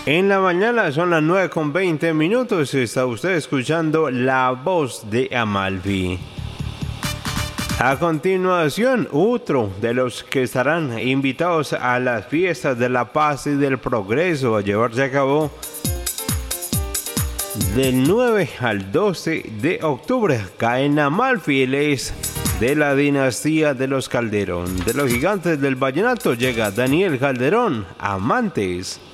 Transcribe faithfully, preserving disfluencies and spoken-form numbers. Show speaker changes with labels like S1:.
S1: En la mañana son las nueve con veinte minutos. Está usted escuchando La Voz de Amalfi. A continuación, otro de los que estarán invitados a las fiestas de la paz y del progreso a llevarse a cabo del nueve al doce de octubre acá en Amalfi. Él es de la dinastía de los Calderón. De los gigantes del vallenato llega Daniel Calderón, Amantes.